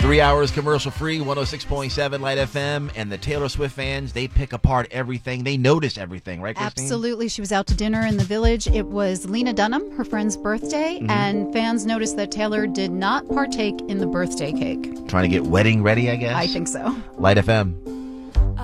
3 hours commercial free, 106.7 Light FM, and the Taylor Swift fans, they pick apart everything. They notice everything, right, Christine? Absolutely. She was out to dinner in the Village. It was Lena Dunham, her friend's birthday, and fans noticed that Taylor did not partake in the birthday cake. Trying to get wedding ready, I guess? I think so. Light FM.